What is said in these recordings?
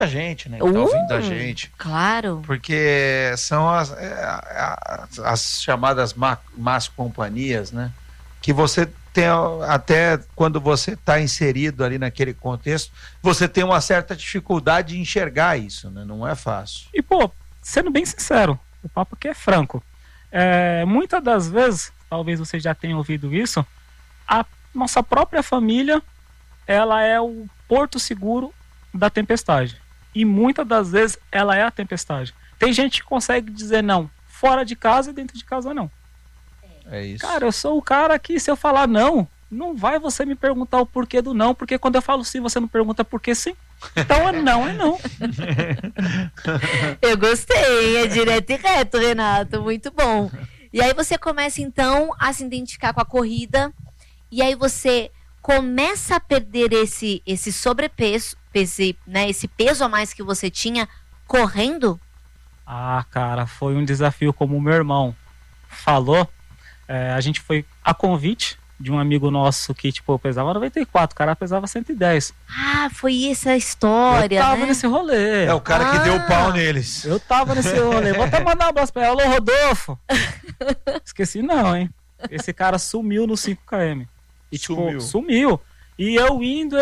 a gente, né? Que tá ouvindo a gente. Claro. Porque são as chamadas más companhias, né? Que você tem, até quando você está inserido ali naquele contexto, você tem uma certa dificuldade de enxergar isso, né? Não é fácil. E, pô, sendo bem sincero, o papo aqui é franco. Muitas das vezes, talvez você já tenha ouvido isso, a nossa própria família, ela é o porto seguro da tempestade. E muitas das vezes ela é a tempestade. Tem gente que consegue dizer não fora de casa e dentro de casa não. É isso. Cara, eu sou o cara que, se eu falar não, não vai você me perguntar o porquê do não, porque quando eu falo sim, você não pergunta por que sim. Então é não. Eu gostei, é direto e reto, Renato, muito bom. E aí você começa então a se identificar com a corrida, e aí você começa a perder esse sobrepeso, esse peso a mais que você tinha correndo? Ah, cara, foi um desafio, como o meu irmão falou. A gente foi a convite de um amigo nosso que, tipo, pesava 94, o cara pesava 110. Ah, foi essa a história, eu tava né? nesse rolê. É o cara que deu pau neles. Eu tava nesse rolê. Vou até mandar um abraço pra ele. Alô, Rodolfo. Esqueci não, hein? Esse cara sumiu no 5km. E, tipo, sumiu. E eu indo,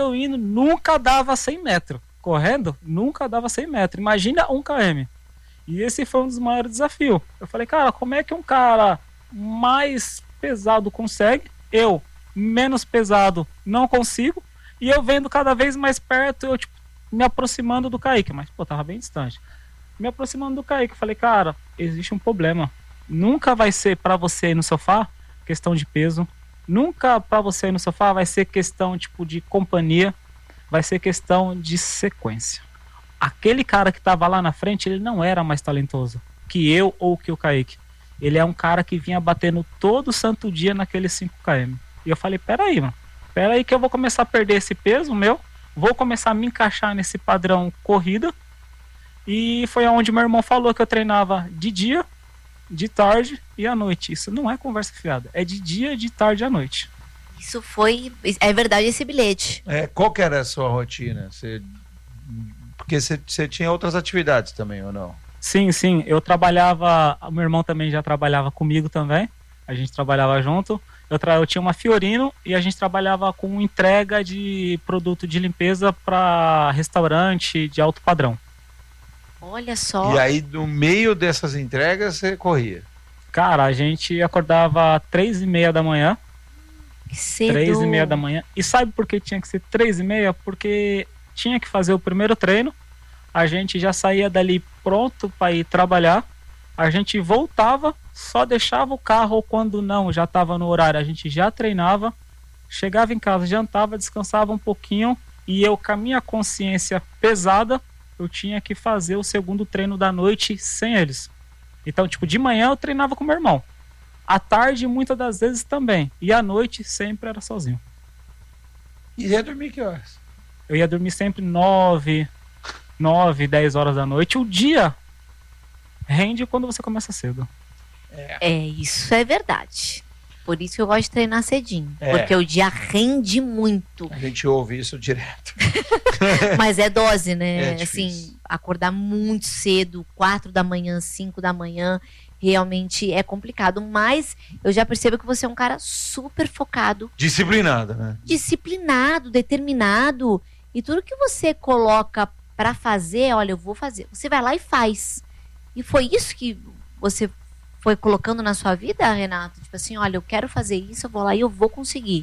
nunca dava 100 metros. Correndo, nunca dava 100 metros. Imagina 1km. E esse foi um dos maiores desafios. Eu falei, cara, como é que um cara mais pesado consegue? Eu, menos pesado, não consigo. E eu vendo cada vez mais perto, eu, tipo, me aproximando do Kaique. Mas, pô, tava bem distante. Me aproximando do Kaique. Falei, cara, existe um problema. Nunca vai ser pra você ir no sofá questão de peso. Nunca pra você ir no sofá vai ser questão, tipo, de companhia. Vai ser questão de sequência. Aquele cara que tava lá na frente, ele não era mais talentoso que eu ou que o Kaique. Ele é um cara que vinha batendo todo santo dia naqueles 5km. E eu falei, peraí, mano. Peraí que eu vou começar a perder esse peso meu. Vou começar a me encaixar nesse padrão corrida. E foi onde meu irmão falou que eu treinava de dia, de tarde e à noite. Isso não é conversa fiada. É de dia, de tarde e à noite. Isso foi... É verdade esse bilhete. Qual que era a sua rotina? Porque você tinha outras atividades também, ou não? Sim, eu trabalhava, o meu irmão também já trabalhava comigo também, a gente trabalhava junto, eu tinha uma Fiorino e a gente trabalhava com entrega de produto de limpeza para restaurante de alto padrão. Olha só. E aí, no meio dessas entregas, você corria? Cara, a gente acordava 3h30 da manhã. Que cedo. 3h30 da manhã. E sabe por que tinha que ser 3h30? Porque tinha que fazer o primeiro treino. A gente já saía dali pronto para ir trabalhar. A gente voltava, só deixava o carro quando não, já estava no horário. A gente já treinava, chegava em casa, jantava, descansava um pouquinho. E eu, com a minha consciência pesada, eu tinha que fazer o segundo treino da noite sem eles. Então, tipo, de manhã eu treinava com meu irmão. À tarde, muitas das vezes também. E à noite, sempre era sozinho. E ia dormir que horas? Eu ia dormir sempre 9, 10 horas da noite. O dia rende quando você começa cedo. Isso é verdade. Por isso que eu gosto de treinar cedinho. Porque o dia rende muito. A gente ouve isso direto. Mas é dose, né? É assim, acordar muito cedo, 4 da manhã, 5 da manhã, realmente é complicado. Mas eu já percebo que você é um cara super focado. Disciplinado, né? Disciplinado, determinado. E tudo que você coloca pra fazer, olha, eu vou fazer. Você vai lá e faz. E foi isso que você foi colocando na sua vida, Renato? Tipo assim, olha, eu quero fazer isso, eu vou lá e eu vou conseguir.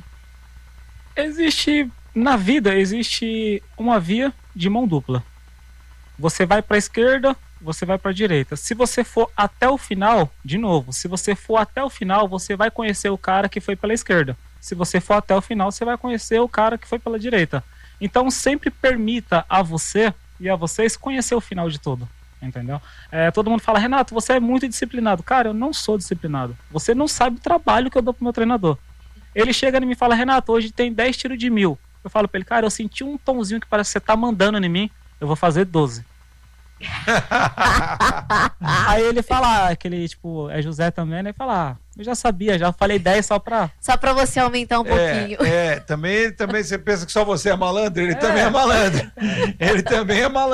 Na vida, existe uma via de mão dupla. Você vai pra esquerda, você vai pra direita. Se você for até o final, de novo, se você for até o final, você vai conhecer o cara que foi pela esquerda. Se você for até o final, você vai conhecer o cara que foi pela direita. Então, sempre permita a você e a vocês conhecer o final de tudo. Entendeu? Todo mundo fala, Renato, você é muito disciplinado. Cara, eu não sou disciplinado. Você não sabe o trabalho que eu dou pro meu treinador. Ele chega e me fala, Renato, hoje tem 10 tiros de 1000. Eu falo pra ele, cara, eu senti um tomzinho que parece que você tá mandando em mim. Eu vou fazer 12. Aí ele fala, aquele, tipo, é José também, né? Ele fala, eu já sabia, já falei 10 só pra você aumentar um pouquinho. Também você pensa que só você é malandro, ele também é malandro. Ele também é malandro.